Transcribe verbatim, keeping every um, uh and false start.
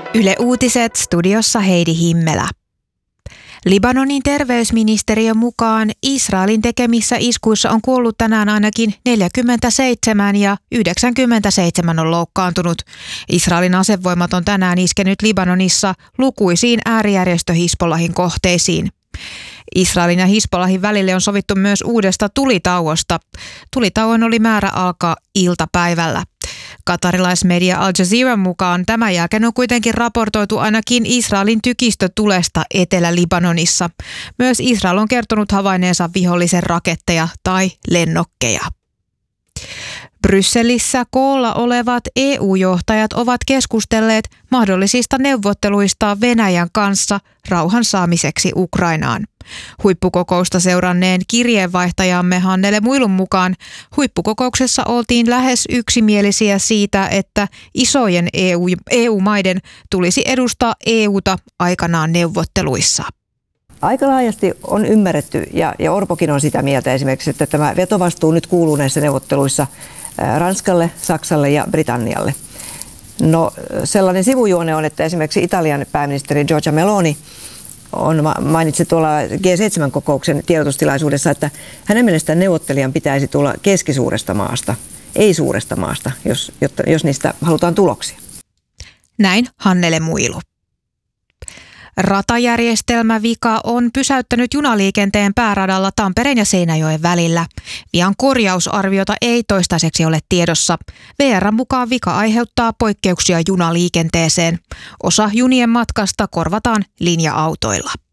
Yle Uutiset, studiossa Heidi Himmelä. Libanonin terveysministeriön mukaan Israelin tekemissä iskuissa on kuollut tänään ainakin neljäkymmentäseitsemän ja yhdeksänkymmentäseitsemän on loukkaantunut. Israelin asevoimat on tänään iskenyt Libanonissa lukuisiin äärijärjestö Hizbollahin kohteisiin. Israelin ja Hizbollahin välille on sovittu myös uudesta tulitauosta. Tulitauon oli määrä alkaa iltapäivällä. Katarilaismedia Al Jazeeran mukaan tämän jälkeen on kuitenkin raportoitu ainakin Israelin tykistötulesta Etelä-Libanonissa. Myös Israel on kertonut havainneensa vihollisen raketteja tai lennokkeja. Brysselissä koolla olevat E U-johtajat ovat keskustelleet mahdollisista neuvotteluista Venäjän kanssa rauhan saamiseksi Ukrainaan. Huippukokousta seuranneen kirjeenvaihtajamme Hannele Muilun mukaan huippukokouksessa oltiin lähes yksimielisiä siitä, että isojen E U, E U-maiden tulisi edustaa E U:ta aikanaan neuvotteluissa. Aika laajasti on ymmärretty, ja, ja Orpokin on sitä mieltä esimerkiksi, että tämä vetovastuu nyt kuuluu näissä neuvotteluissa Ranskalle, Saksalle ja Britannialle. No sellainen sivujuone on, että esimerkiksi Italian pääministeri Giorgia Meloni on mainitsi tuolla G seitsemän-kokouksen tiedotustilaisuudessa, että hänen mielestään neuvottelijan pitäisi tulla keskisuuresta maasta, ei suuresta maasta, jos, jotta, jos niistä halutaan tuloksia. Näin Hannele Muilu. Ratajärjestelmävika on pysäyttänyt junaliikenteen pääradalla Tampereen ja Seinäjoen välillä. Vian korjausarviota ei toistaiseksi ole tiedossa. V R:n mukaan vika aiheuttaa poikkeuksia junaliikenteeseen. Osa junien matkasta korvataan linja-autoilla.